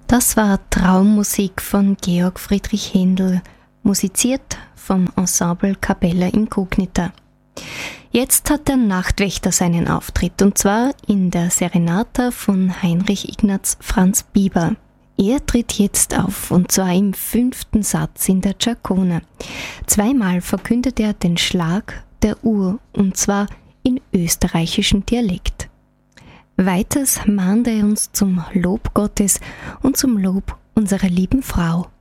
Das war Traummusik von Georg Friedrich Händel, musiziert vom Ensemble Capella Incognita. Jetzt hat der Nachtwächter seinen Auftritt, und zwar in der Serenata von Heinrich Ignaz Franz Bieber. Er tritt jetzt auf, und zwar im 5. Satz in der Giacona. Zweimal verkündet er den Schlag der Uhr, und zwar in österreichischem Dialekt. Weiters mahnt er uns zum Lob Gottes und zum Lob unserer lieben Frau.